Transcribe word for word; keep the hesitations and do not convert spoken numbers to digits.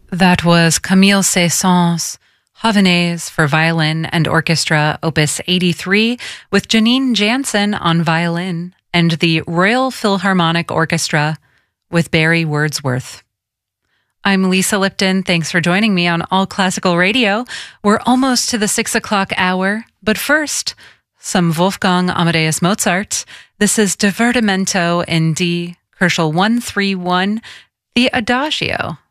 That was Camille Saint-Saëns' Javanaise for violin and orchestra, opus eighty-three, with Janine Jansen on violin, and the Royal Philharmonic Orchestra with Barry Wordsworth. I'm Lisa Lipton. Thanks for joining me on All Classical Radio. We're almost to the six o'clock hour, but first, some Wolfgang Amadeus Mozart. This is Divertimento in D, Herschel one thirty-one, the Adagio.